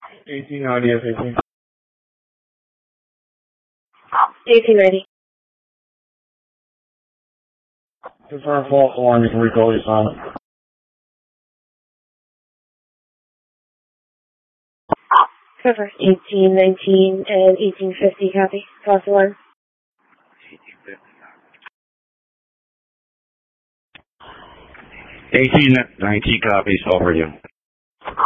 18 audio 15. 18 ready. Confirm false alarm, you can recall your silent. Cover 1819 and 1850, copy. False alarm. 1819 copies, over you.